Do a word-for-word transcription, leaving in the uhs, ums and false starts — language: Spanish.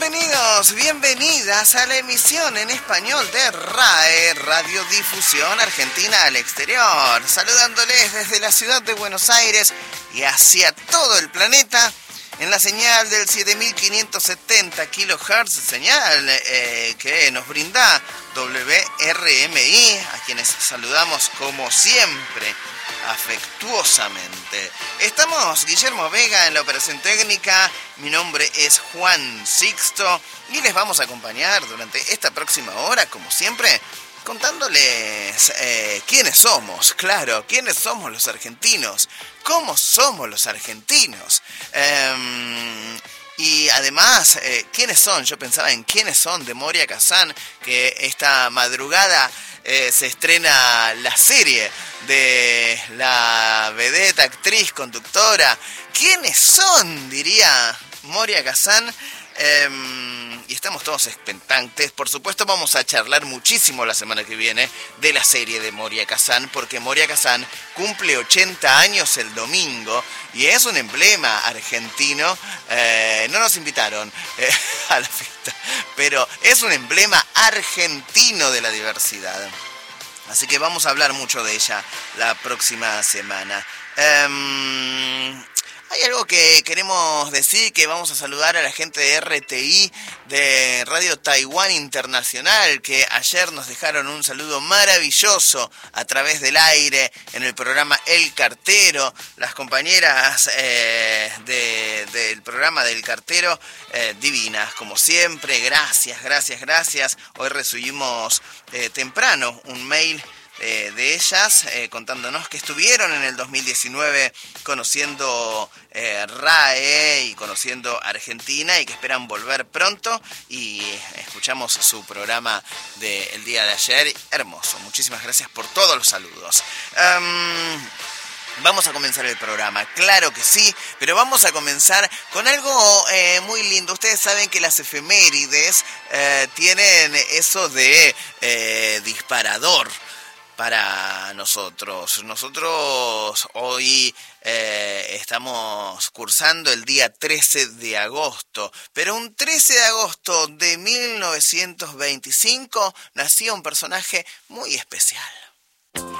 Bienvenidos, bienvenidas a la emisión en español de R A E, Radiodifusión Argentina al Exterior, saludándoles desde la ciudad de Buenos Aires y hacia todo el planeta en la señal del siete mil quinientos setenta kilohertz, señal eh, que nos brinda W R M I, a quienes saludamos como siempre, afectuosamente. Estamos Guillermo Vega en la operación técnica, mi nombre es Juan Sixto y les vamos a acompañar durante esta próxima hora, como siempre, contándoles eh, quiénes somos, claro, quiénes somos los argentinos, cómo somos los argentinos. Eh, Y además, eh, ¿quiénes son? Yo pensaba en quiénes son de Moria Kazan, que esta madrugada eh, se estrena la serie de la vedette, actriz, conductora. ¿Quiénes son? Diría Moria Kazan. Eh, y estamos todos expectantes. Por supuesto vamos a charlar muchísimo la semana que viene de la serie de Moria Kazan, porque Moria Kazan cumple ochenta años el domingo y es un emblema argentino. Eh, no nos invitaron eh, a la fiesta, pero es un emblema argentino de la diversidad. Así que vamos a hablar mucho de ella la próxima semana. Eh, Hay algo que queremos decir, que vamos a saludar a la gente de R T I, de Radio Taiwán Internacional, que ayer nos dejaron un saludo maravilloso a través del aire en el programa El Cartero. Las compañeras eh, de, del programa del Cartero, eh, divinas, como siempre. Gracias, gracias, gracias. Hoy recibimos eh, temprano un mail Eh, de ellas, eh, contándonos que estuvieron en el dos mil diecinueve conociendo eh, R A E y conociendo Argentina y que esperan volver pronto, y escuchamos su programa del día de ayer. Hermoso, muchísimas gracias por todos los saludos. Um, Vamos a comenzar el programa, claro que sí, pero vamos a comenzar con algo eh, muy lindo. Ustedes saben que las efemérides eh, tienen eso de eh, disparador para nosotros. Nosotros hoy eh, estamos cursando el día trece de agosto, pero un trece de agosto de mil novecientos veinticinco nacía un personaje muy especial.